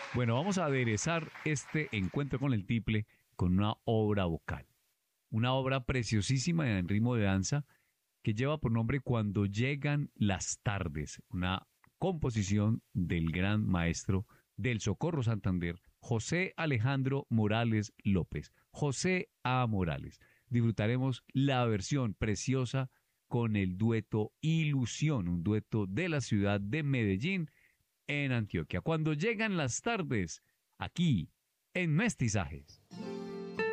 Bueno, vamos a aderezar este encuentro con el tiple con una obra vocal. Una obra preciosísima en ritmo de danza que lleva por nombre Cuando llegan las tardes, una composición del gran maestro del Socorro Santander, José Alejandro Morales López. José A. Morales. Disfrutaremos la versión preciosa con el dueto Ilusión, un dueto de la ciudad de Medellín en Antioquia. Cuando llegan las tardes, aquí en Mestizajes.